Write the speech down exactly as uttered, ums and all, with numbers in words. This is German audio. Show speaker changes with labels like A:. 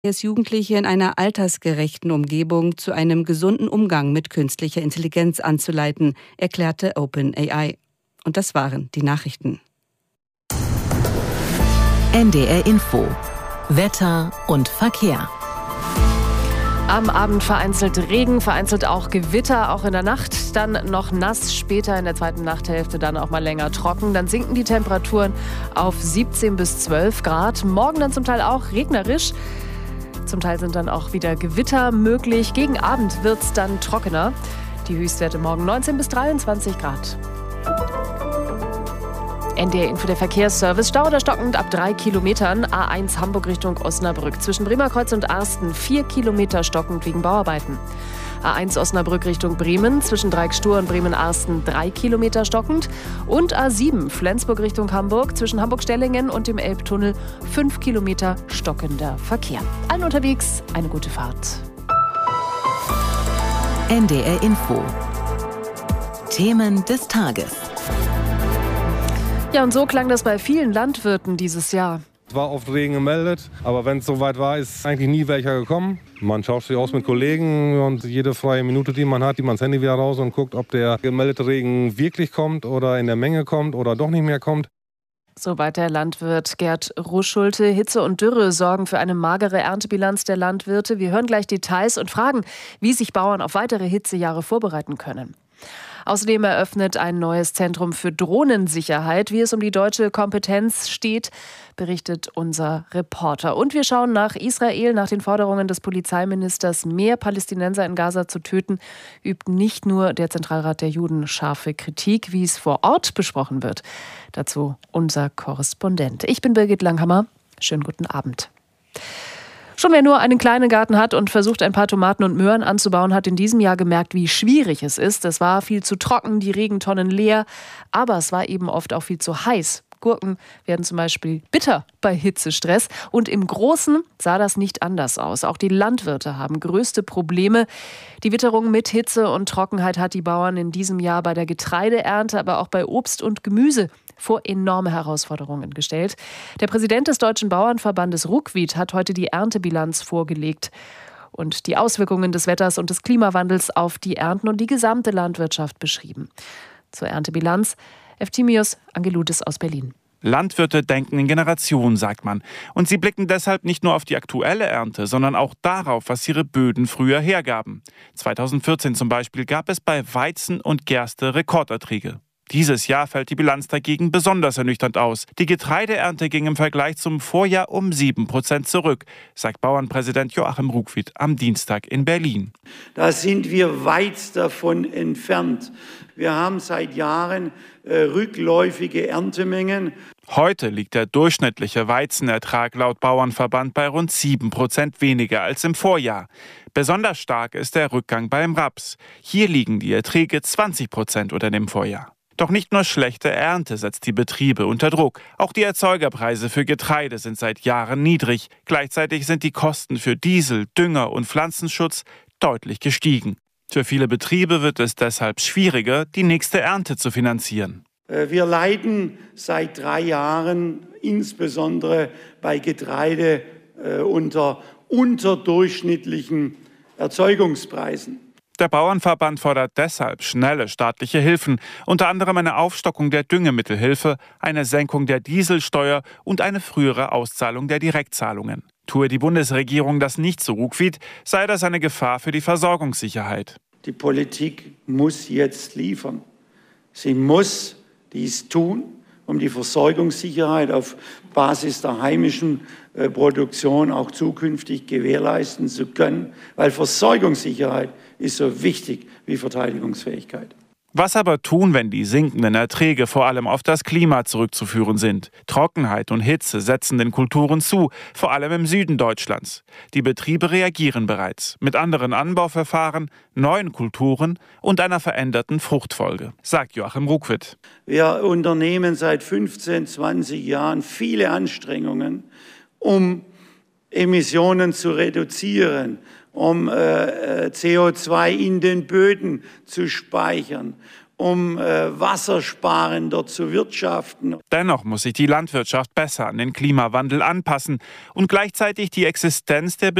A: es Jugendliche in einer altersgerechten Umgebung zu einem gesunden Umgang mit künstlicher Intelligenz anzuleiten, erklärte OpenAI. Und das waren die Nachrichten.
B: N D R Info. Wetter und Verkehr.
C: Am Abend vereinzelt Regen, vereinzelt auch Gewitter, auch in der Nacht. Dann noch nass, später in der zweiten Nachthälfte dann auch mal länger trocken. Dann sinken die Temperaturen auf siebzehn bis zwölf Grad. Morgen dann zum Teil auch regnerisch. Zum Teil sind dann auch wieder Gewitter möglich. Gegen Abend wird es dann trockener. Die Höchstwerte morgen neunzehn bis dreiundzwanzig Grad. N D R Info, der Verkehrsservice. Stau oder stockend ab drei Kilometern. A eins Hamburg Richtung Osnabrück. Zwischen Bremerkreuz und Arsten vier Kilometer stockend wegen Bauarbeiten. A eins Osnabrück Richtung Bremen. Zwischen Dreieckstur und Bremen-Arsten drei Kilometer stockend. Und A sieben Flensburg Richtung Hamburg. Zwischen Hamburg-Stellingen und dem Elbtunnel fünf Kilometer stockender Verkehr. Allen unterwegs eine gute Fahrt.
B: N D R Info. Themen des Tages.
C: Ja, und so klang das bei vielen Landwirten dieses Jahr.
D: Es war oft Regen gemeldet, aber wenn es soweit war, ist eigentlich nie welcher gekommen. Man tauscht sich aus mit Kollegen und jede freie Minute, die man hat, die man das Handy wieder raus und guckt, ob der gemeldete Regen wirklich kommt oder in der Menge kommt oder doch nicht mehr kommt.
C: Soweit der Landwirt Gerd Ruschulte. Hitze und Dürre sorgen für eine magere Erntebilanz der Landwirte. Wir hören gleich Details und fragen, wie sich Bauern auf weitere Hitzejahre vorbereiten können. Außerdem eröffnet ein neues Zentrum für Drohnensicherheit. Wie es um die deutsche Kompetenz steht, berichtet unser Reporter. Und wir schauen nach Israel. Nach den Forderungen des Polizeiministers, mehr Palästinenser in Gaza zu töten, übt nicht nur der Zentralrat der Juden scharfe Kritik, wie es vor Ort besprochen wird. Dazu unser Korrespondent. Ich bin Birgit Langhammer. Schönen guten Abend. Schon wer nur einen kleinen Garten hat und versucht, ein paar Tomaten und Möhren anzubauen, hat in diesem Jahr gemerkt, wie schwierig es ist. Es war viel zu trocken, die Regentonnen leer, aber es war eben oft auch viel zu heiß. Gurken werden zum Beispiel bitter bei Hitzestress. Und im Großen sah das nicht anders aus. Auch die Landwirte haben größte Probleme. Die Witterung mit Hitze und Trockenheit hat die Bauern in diesem Jahr bei der Getreideernte, aber auch bei Obst und Gemüse vor enorme Herausforderungen gestellt. Der Präsident des Deutschen Bauernverbandes Ruckwied hat heute die Erntebilanz vorgelegt und die Auswirkungen des Wetters und des Klimawandels auf die Ernten und die gesamte Landwirtschaft beschrieben. Zur Erntebilanz Eftimios Angeloudis aus Berlin.
E: Landwirte denken in Generationen, sagt man. Und sie blicken deshalb nicht nur auf die aktuelle Ernte, sondern auch darauf, was ihre Böden früher hergaben. zweitausendvierzehn zum Beispiel gab es bei Weizen und Gerste Rekorderträge. Dieses Jahr fällt die Bilanz dagegen besonders ernüchternd aus. Die Getreideernte ging im Vergleich zum Vorjahr um sieben Prozent zurück, sagt Bauernpräsident Joachim Ruckwied am Dienstag in Berlin.
F: Da sind wir weit davon entfernt. Wir haben seit Jahren äh, rückläufige Erntemengen.
E: Heute liegt der durchschnittliche Weizenertrag laut Bauernverband bei rund sieben Prozent weniger als im Vorjahr. Besonders stark ist der Rückgang beim Raps. Hier liegen die Erträge zwanzig Prozent unter dem Vorjahr. Doch nicht nur schlechte Ernte setzt die Betriebe unter Druck. Auch die Erzeugerpreise für Getreide sind seit Jahren niedrig. Gleichzeitig sind die Kosten für Diesel, Dünger und Pflanzenschutz deutlich gestiegen. Für viele Betriebe wird es deshalb schwieriger, die nächste Ernte zu finanzieren.
F: Wir leiden seit drei Jahren insbesondere bei Getreide äh, unter unterdurchschnittlichen Erzeugungspreisen.
E: Der Bauernverband fordert deshalb schnelle staatliche Hilfen, unter anderem eine Aufstockung der Düngemittelhilfe, eine Senkung der Dieselsteuer und eine frühere Auszahlung der Direktzahlungen. Tue die Bundesregierung das nicht, so Ruckwied, sei das eine Gefahr für die Versorgungssicherheit.
F: Die Politik muss jetzt liefern. Sie muss dies tun, um die Versorgungssicherheit auf Basis der heimischen äh, Produktion auch zukünftig gewährleisten zu können, weil Versorgungssicherheit ist so wichtig wie Verteidigungsfähigkeit.
E: Was aber tun, wenn die sinkenden Erträge vor allem auf das Klima zurückzuführen sind? Trockenheit und Hitze setzen den Kulturen zu, vor allem im Süden Deutschlands. Die Betriebe reagieren bereits mit anderen Anbauverfahren, neuen Kulturen und einer veränderten Fruchtfolge, sagt Joachim Ruckwied.
F: Wir unternehmen seit fünfzehn, zwanzig Jahren viele Anstrengungen, um Emissionen zu reduzieren, um äh, C O zwei in den Böden zu speichern, um äh, wassersparender zu wirtschaften.
E: Dennoch muss sich die Landwirtschaft besser an den Klimawandel anpassen und gleichzeitig die Existenz der